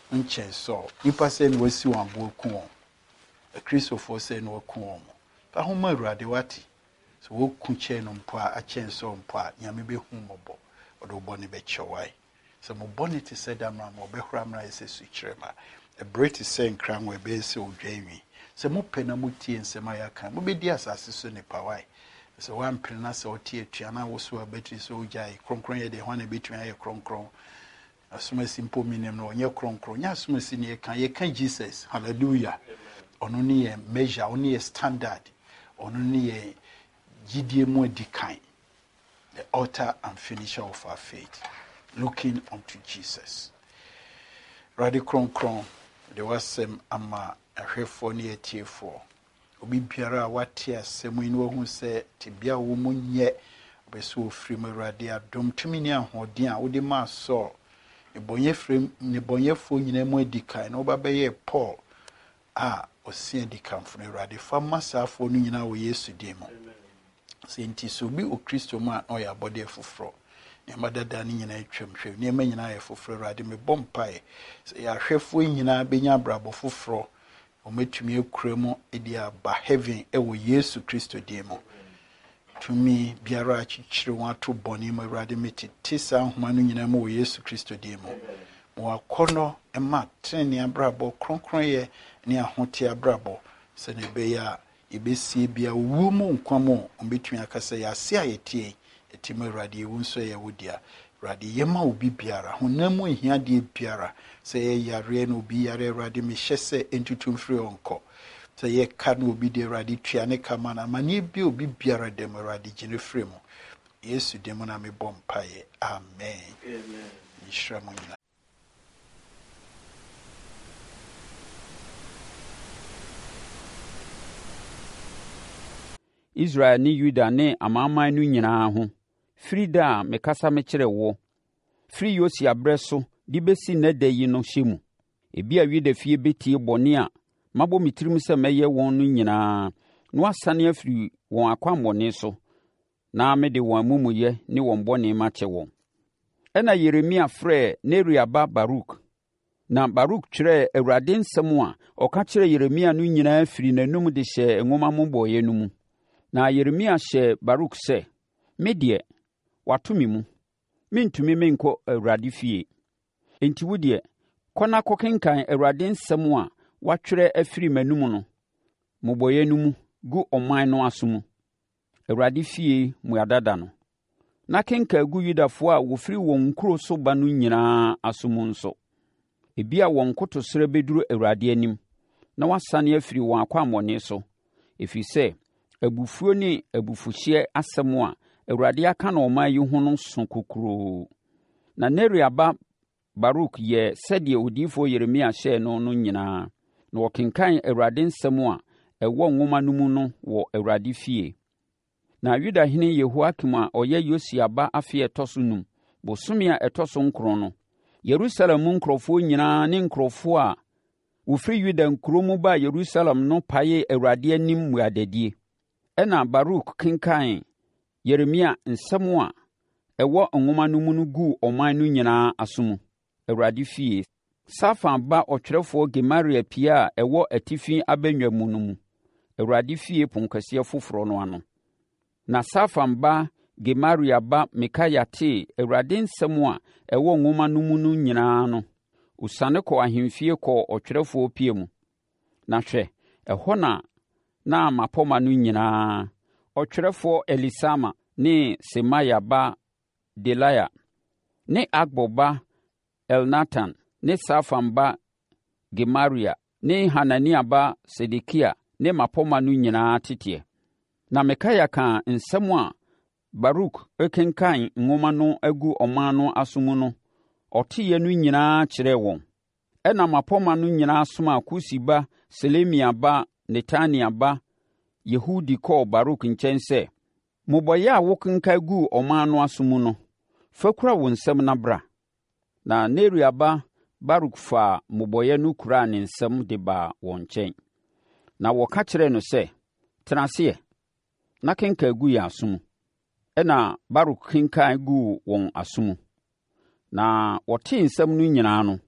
nche so nipa se no wasi wan bo ku won a Christopher se no ku won fa ho ma Awurade wati so wo ku che no mpo a chen so mpo a nyame be hu mobo odo bo ne be chewai so mo bonnet se da ma mo be hura mra ese su kirema a British say nkran we be se odwanwi se mo pe na mo tie nsema ya kan mo be di asase so ne pawai so one prina se otie tuana wo so abetri so ojai kronkron ye de ho na betumi aye kronkron asuma simple meaning no onye kronkron nya asuma si ne ye kan Jesus hallelujah ono ne ye measure ono ne ye standard ono ne ye gidie mu adikan the author and finisher of our faith looking unto Jesus radi kronkron de wasem ama ahwefo ne etiefo obi biara wate asemu ni wo hu se tibia wo munye obeso ofiri mu Awurade adom tumi ne ahoden a wo de ma so ebonye frem ne bonyefo nyina mu adikan na obabaye Paul a osia adikan fo Awurade fa masafo no nyina wo Yesu demo senti so bi o Kristo ma no ya bode foforo ne madada ne nyina atwamhwe ne ma nyina ya foforo Awurade me bompae se ya hwefo nyina benya brabo foforo ometumi ekuremu edia ba heaven ewo Yesu Kristo demo tumi biara chichire wato boni mu Awurade metete sa homa no nyina mu wo Yesu Kristo demo mo akono ema trene abrabo kronkron ye ne ahote abrabo se ne be ya ibesi bia wu mu nkwamo ombetumi akasa ya se ayetie etime Awurade ewu nso ye wodia Awurade yema obi biara honamu ehia de biara se ye yare no obi yare Awurade me hyese entutumfiri onko se ye ka no obi de Awurade tua ne kama na mane bi obi biara dem Awurade gine frɛ mu Yesu dem na me bompae amen amen ishramu nyina Israel ni Yuda ne amaman no nyinaa ho frida mekasa mekere wo free Yosia breso di besi nada yi no hyemu ebi a Yuda fie betie bone a mabo mitirim se meye won no nyinaa no asane afiri won akwambone so na mede won amumuye ne won bone ma che won ena Yeremia frɛ Neria ba Baruk na Baruk kyerɛ Awurade nsɛm a ɔka kyerɛ Yeremia no nyinaa firi nanum de hyɛ nwoma mmobɔye no mu na Yeremia hyɛ Baruk sɛ medie wato me mu mentumi menkɔ Awurade fie enti wo de kɔna kɔkenkan Awurade nsɛm a watwerɛ afiri manum no mmobɔye no mu gu ɔman no aso mu Awurade fie muadada no na kenka gu Yudafo a wofiri wɔn nkuro so ba no nyinaa aso mu nso ebi a wɔn kotosrɛ beduru Awurade anim na wasane afiri wɔn akwammɔne so ɛfiri sɛ abufuo ne abufuhyeɛ asɛm a Awurade aka na ɔman yi ho no so kokoro na Neria ba Baruk yɛ sɛdeɛ odiyifoɔ Yeremia hyɛɛ no nyinaa na wɔkenkan Awurade nsɛm a ɛwɔ nwoma no mu no wɔ Awurade fie na Yudahene Yehoakim a ɔyɛ Yosia ba afe ɛtɔ so num bosome a ɛtɔ so nkron no Yerusalem mu nkurɔfoɔ nyinaa ne nkurɔfoɔ a wofiri Yuda nkuro mu ba Yerusalem no pae Awurade anim mmuadadie ɛna Baruk kenkan Yeremia nsɛm a ɛwɔ nwoma no mu no gu ɔman no nyinaa aso mu Awurade fie Safan ba ɔtwerɛfoɔ Gemaria pia a ɛwɔ atifi abannwa mu no mu Awurade fie ponkɛseɛ foforɔ no ano na Safan ba Gemaria ba Mikaia te Awurade nsɛm a ɛwɔ nwoma no mu no nyinaa no usane kɔ ahemfie kɔ ɔtwerɛfoɔ pie mu na hwɛ ɛhɔ na mapɔma no nyinaa ɔtwerɛfoɔ Elisama ne Semaya ba Delaya ne Agbo ba Elnatan ne Safan ba Gemaria ne Hanania ba Sedekia ne mapɔma no nyinaa teteɛ na Mikaia ka nsɛm a Baruk ekenkan nwoma no agu ɔman no aso mu no ɔteɛ no nyinaa kyerɛ wɔn ɛna mapɔma no nyinaa soma Kusi ba Selemia ba Netania ba Yehudi kɔɔ Baruk nkyɛn sɛ mmobɔyɛ a wokenkan gu ɔman no aso mu no fa kura wo nsɛm na bra na Neria ba Baruk fa mmobɔyɛ no kura ne nsɛm de ba wɔn nkyɛn na wɔka kyerɛ no sɛ tena aseɛ na kenkan gu yɛn aso mu ɛna Baruk kenkan gu wɔn aso mu na wɔte nsɛm no nyinaa no